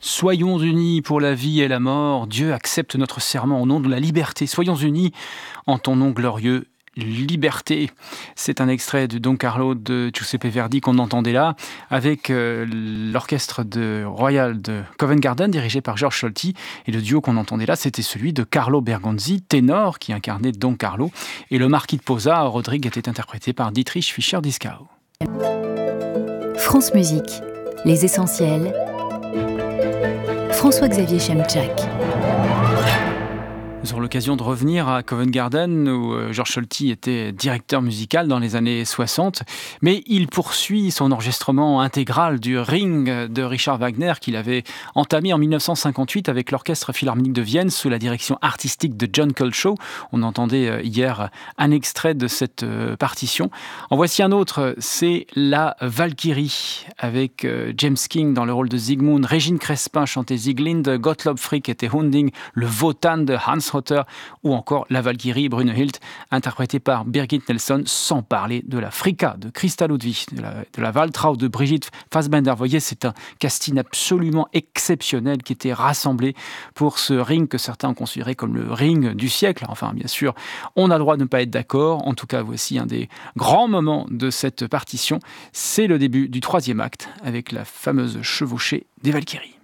Soyons unis pour la vie et la mort. Dieu accepte notre serment au nom de la liberté. Soyons unis en ton nom glorieux. Liberté. C'est un extrait de Don Carlo de Giuseppe Verdi qu'on entendait là, avec l'orchestre royal de Covent Garden dirigé par George Solti. Et le duo qu'on entendait là, c'était celui de Carlo Bergonzi, ténor, qui incarnait Don Carlo. Et le marquis de Posa, Rodrigue, était interprété par Dietrich Fischer-Dieskau. France Musique, les essentiels. François-Xavier Chemchak. Nous aurons l'occasion de revenir à Covent Garden où George Solti était directeur musical dans les années 60, mais il poursuit son enregistrement intégral du Ring de Richard Wagner qu'il avait entamé en 1958 avec l'Orchestre Philharmonique de Vienne sous la direction artistique de John Coltrane. On entendait hier un extrait de cette partition. En voici un autre, c'est La Valkyrie avec James King dans le rôle de Siegmund, Régine Crespin chantait Sieglinde, Gottlob Frick était Hunding, le Wotan de Hans Hotter ou encore La Valkyrie Brunhild interprétée par Birgit Nilsson, sans parler de la Fricka de Christa Ludwig, de la Waltraud de Brigitte Fassbender. Vous voyez, c'est un casting absolument exceptionnel qui était rassemblé pour ce Ring que certains ont considéré comme le Ring du siècle. Enfin, bien sûr, on a le droit de ne pas être d'accord. En tout cas, voici un des grands moments de cette partition. C'est le début du troisième acte avec la fameuse chevauchée des Valkyries.